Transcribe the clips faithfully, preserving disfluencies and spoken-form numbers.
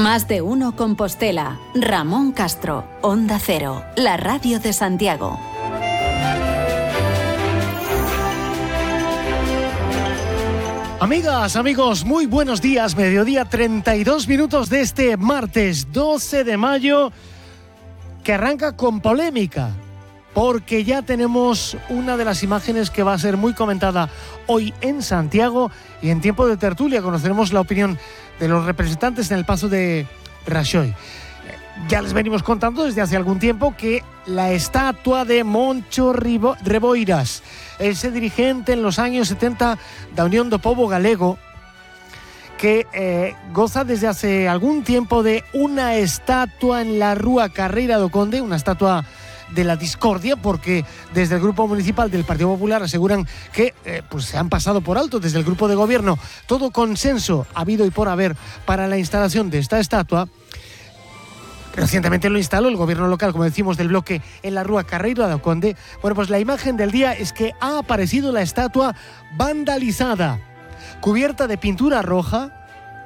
Más de uno Compostela. Ramón Castro, Onda Cero, la radio de Santiago. Amigas, amigos, muy buenos días. Mediodía, treinta y dos minutos de este martes doce de mayo, que arranca con polémica, porque ya tenemos una de las imágenes que va a ser muy comentada hoy en Santiago, y en tiempo de tertulia conoceremos la opinión de los representantes en el Pazo de Rajoy. Ya les venimos contando desde hace algún tiempo que la estatua de Moncho Reboiras, ese dirigente en los años setenta da Unión do Pobo Galego, que eh, goza desde hace algún tiempo de una estatua en la Rúa Carreira do Conde, una estatua de la discordia, porque desde el grupo municipal del Partido Popular aseguran que eh, pues se han pasado por alto desde el grupo de gobierno todo consenso habido y por haber para la instalación de esta estatua. Recientemente lo instaló el gobierno local, como decimos, del bloque en la Rúa Carreira do Conde. Bueno, pues la imagen del día es que ha aparecido la estatua vandalizada, cubierta de pintura roja,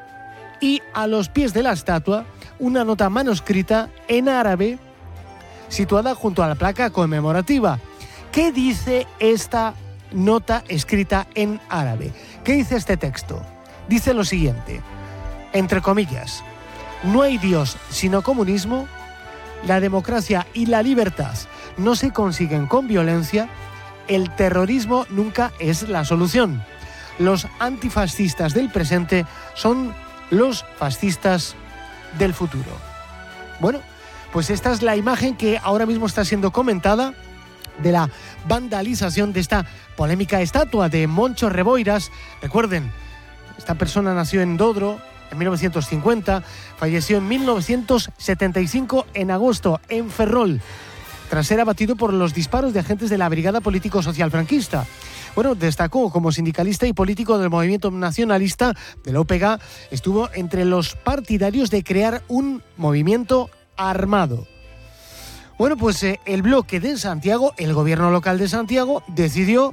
y a los pies de la estatua una nota manuscrita en árabe situada junto a la placa conmemorativa. ¿Qué dice esta nota escrita en árabe? ¿Qué dice este texto? Dice lo siguiente, entre comillas: no hay Dios sino comunismo, la democracia y la libertad no se consiguen con violencia, el terrorismo nunca es la solución. Los antifascistas del presente son los fascistas del futuro. Bueno, pues esta es la imagen que ahora mismo está siendo comentada de la vandalización de esta polémica estatua de Moncho Reboiras. Recuerden, esta persona nació en Dodro en mil novecientos cincuenta, falleció en mil novecientos setenta y cinco en agosto en Ferrol, tras ser abatido por los disparos de agentes de la Brigada Político-Social franquista. Bueno, destacó como sindicalista y político del movimiento nacionalista de la O P G. Estuvo entre los partidarios de crear un movimiento armado. Bueno, pues eh, el bloque de Santiago, el gobierno local de Santiago, decidió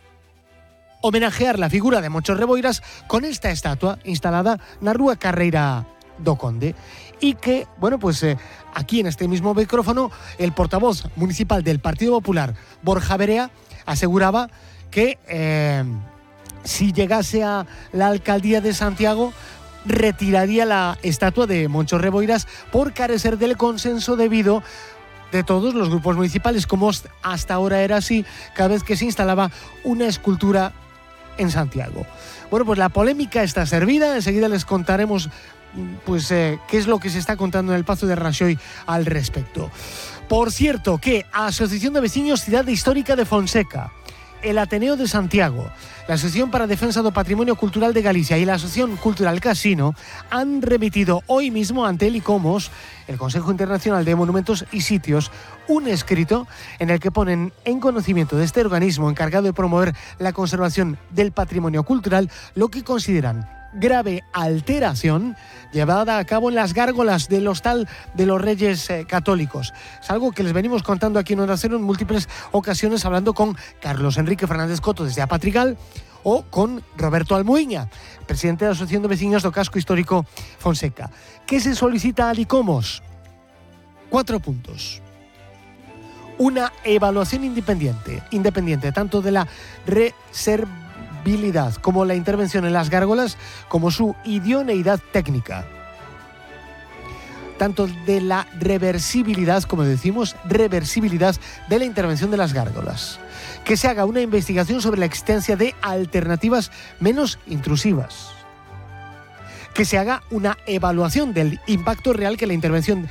homenajear la figura de Moncho Reboiras con esta estatua instalada en la Rúa Carreira do Conde, y que, bueno, pues eh, aquí en este mismo micrófono el portavoz municipal del Partido Popular, Borja Berea, aseguraba que eh, si llegase a la alcaldía de Santiago retiraría la estatua de Moncho Reboiras por carecer del consenso debido de todos los grupos municipales, como hasta ahora era así cada vez que se instalaba una escultura en Santiago. Bueno, pues la polémica está servida. Enseguida les contaremos pues eh, qué es lo que se está contando en el Pazo de Rajoy al respecto. Por cierto, que Asociación de Vecinos Cidade Histórica de Fonseca, el Ateneo de Santiago, la Asociación para Defensa do Patrimonio Cultural de Galicia y la Asociación Cultural Casino han remitido hoy mismo ante el ICOMOS, el Consejo Internacional de Monumentos y Sitios, un escrito en el que ponen en conocimiento de este organismo encargado de promover la conservación del patrimonio cultural lo que consideran grave alteración llevada a cabo en las gárgolas del Hostal de los Reyes eh, Católicos. Es algo que les venimos contando aquí en Onda Cero en múltiples ocasiones, hablando con Carlos Enrique Fernández Coto desde Apatrigal o con Roberto Almuiña, presidente de la Asociación de Vecinos do Casco Histórico Fonseca. ¿Qué se solicita al ICOMOS? Cuatro puntos. Una evaluación independiente, independiente tanto de la reserva como la intervención en las gárgolas, como su idoneidad técnica, tanto de la reversibilidad, como decimos, reversibilidad de la intervención de las gárgolas, que se haga una investigación sobre la existencia de alternativas menos intrusivas, que se haga una evaluación del impacto real que la intervención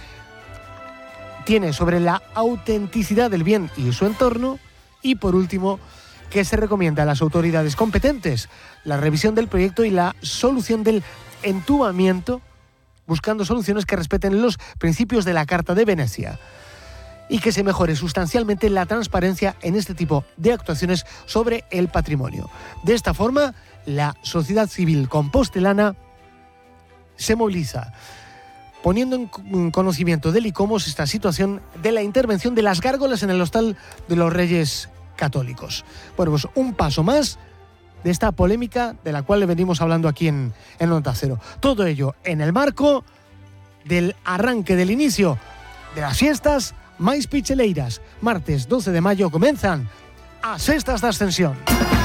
tiene sobre la autenticidad del bien y su entorno, y por último, que se recomienda a las autoridades competentes la revisión del proyecto y la solución del entubamiento, buscando soluciones que respeten los principios de la Carta de Venecia, y que se mejore sustancialmente la transparencia en este tipo de actuaciones sobre el patrimonio. De esta forma, la sociedad civil compostelana se moviliza, poniendo en conocimiento del ICOMOS esta situación de la intervención de las gárgolas en el Hostal de los Reyes Católicos. Bueno, pues un paso más de esta polémica de la cual le venimos hablando aquí en, en Onda Cero. Todo ello en el marco del arranque, del inicio de las fiestas máis picheleiras. Martes doce de maio comenzan as festas da Ascensión.